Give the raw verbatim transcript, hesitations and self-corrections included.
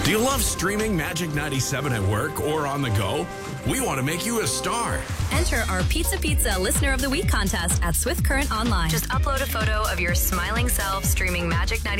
Do you love streaming Magic ninety-seven at work or on the go? We want to make you a star. Enter our Pizza Pizza Listener of the Week contest at Swift Current Online. Just upload a photo of your smiling self streaming Magic ninety-seven